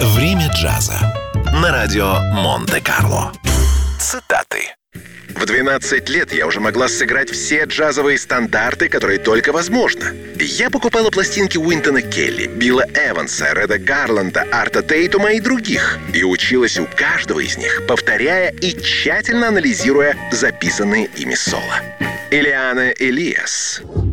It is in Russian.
Время джаза. На радио Монте-Карло. Цитаты. В 12 лет я уже могла сыграть все джазовые стандарты, которые только возможно. Я покупала пластинки Уинтона Келли, Билла Эванса, Реда Гарланда, Арта Тейтума и других. И училась у каждого из них, повторяя и тщательно анализируя записанные ими соло. Ильяна Элиас.